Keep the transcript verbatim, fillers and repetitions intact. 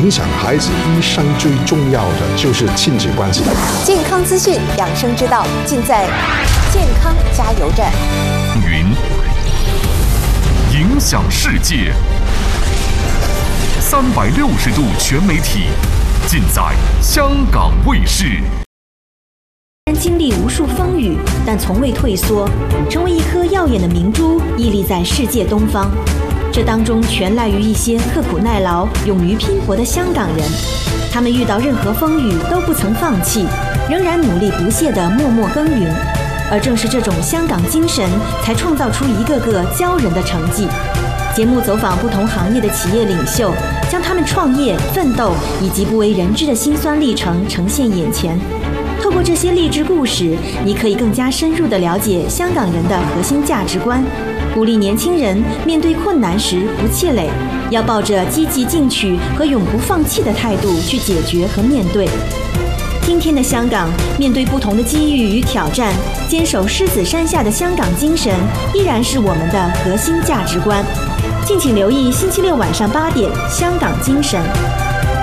影响孩子一生最重要的就是亲子关系。 健康资讯、养生之道，尽在健康加油站。 云影响世界，三百六十度全媒体，尽在香港卫视。 经历无数风雨，但从未退缩，成为一颗耀眼的明珠，屹立在世界东方。这当中全赖于一些刻苦耐劳、勇于拼搏的香港人。他们遇到任何风雨都不曾放弃，仍然努力不懈地默默耕耘。而正是这种香港精神，才创造出一个个骄人的成绩。节目走访不同行业的企业领袖，将他们创业、奋斗以及不为人知的辛酸历程呈现眼前。透过这些励志故事，你可以更加深入地了解香港人的核心价值观，鼓励年轻人面对困难时不气馁，要抱着积极进取和永不放弃的态度去解决和面对。今天的香港，面对不同的机遇与挑战，坚守狮子山下的香港精神，依然是我们的核心价值观。敬请留意星期六晚上八点《香港精神》。